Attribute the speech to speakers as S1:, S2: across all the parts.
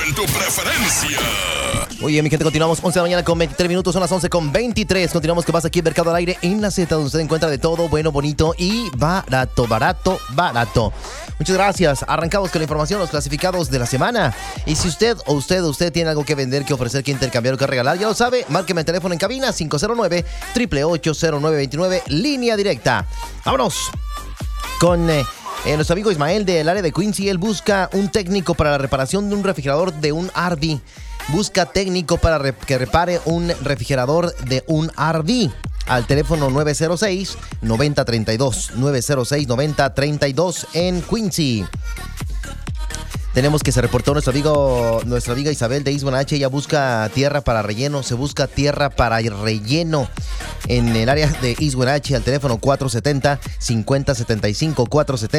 S1: en tu preferencia.
S2: Oye, mi gente, continuamos 11 de la mañana con 23 minutos, son las 11 con 23. Continuamos que pasa aquí en Mercado al Aire en la Z, donde usted encuentra de todo bueno, bonito y barato. Muchas gracias. Arrancamos con la información, los clasificados de la semana. Y si usted tiene algo que vender, que ofrecer, que intercambiar o que regalar, ya lo sabe, márqueme el teléfono en cabina 509-888-0929, línea directa. Vámonos con nuestro amigo Ismael del área de Quincy. Él busca un técnico para la reparación de un refrigerador de un RV. Busca técnico para que repare un refrigerador de un RV. Al teléfono 906-9032. 906-9032 en Quincy. Tenemos que se reportó nuestra amiga Isabel de East Wenatchee. Ella busca tierra para relleno. Se busca tierra para relleno en el área de East Wenatchee al teléfono 470-5075.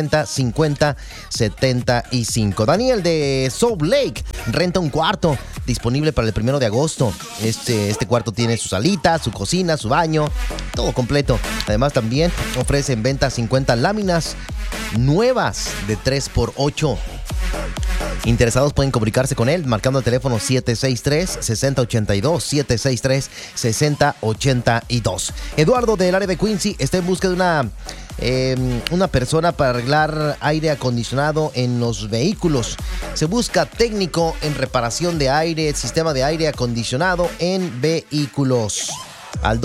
S2: 470-5075. Daniel de Salt Lake renta un cuarto disponible para el 1 de agosto. Este cuarto tiene su salita, su cocina, su baño, todo completo. Además, también ofrece en venta 50 láminas nuevas de 3x8. Interesados pueden comunicarse con él marcando el teléfono 763-6082. 763-6082. Eduardo del área de Quincy está en busca de una persona para arreglar aire acondicionado en los vehículos. Se busca técnico en reparación de aire, sistema de aire acondicionado en vehículos. Al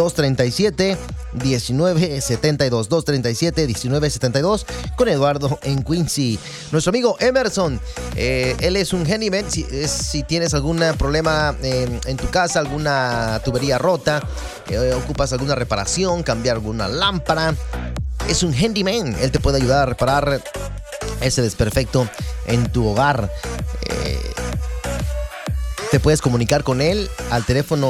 S2: 237-1972. 237-1972 con Eduardo en Quincy. Nuestro amigo Emerson, él es un handyman. Si tienes algún problema en tu casa, alguna tubería rota, ocupas alguna reparación, cambiar alguna lámpara, es un handyman. Él te puede ayudar a reparar ese desperfecto en tu hogar. Te puedes comunicar con él al teléfono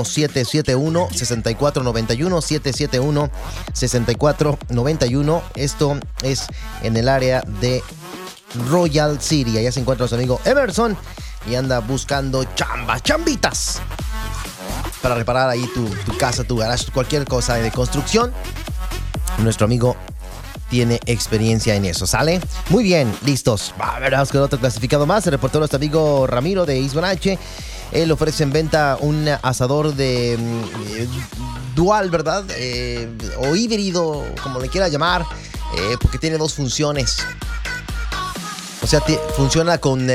S2: 771-6491. 771-6491. Esto es en el área de Royal City. Allá se encuentra nuestro amigo Emerson y anda buscando chambitas para reparar ahí tu casa, tu garage, cualquier cosa de construcción. Nuestro amigo tiene experiencia en eso, ¿sale? Muy bien, listos. Vamos con otro clasificado más. Se reportó nuestro amigo Ramiro de East Wenatchee. Él ofrece en venta un asador de dual, ¿verdad? O híbrido, como le quiera llamar, porque tiene dos funciones. O sea, funciona con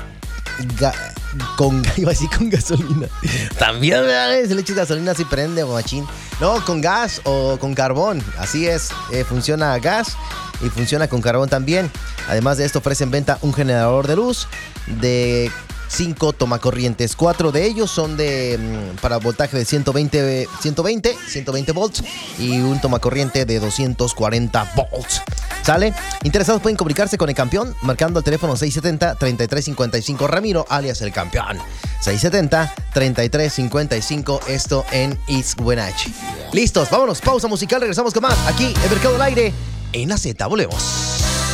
S2: gasolina. También, ¿verdad? Si le echas gasolina, sí prende, machín. No, con gas o con carbón. Así es, funciona a gas y funciona con carbón también. Además de esto, ofrece en venta un generador de luz de 5 tomacorrientes. 4 de ellos son para voltaje de 120 volts y un tomacorriente de 240 volts. ¿Sale? Interesados pueden comunicarse con el campeón marcando el teléfono 670-3355. Ramiro, alias el campeón. 670-3355. Esto en East Wenatchee. Listos, vámonos. Pausa musical. Regresamos con más aquí en Mercado al Aire en la Z. Volvemos.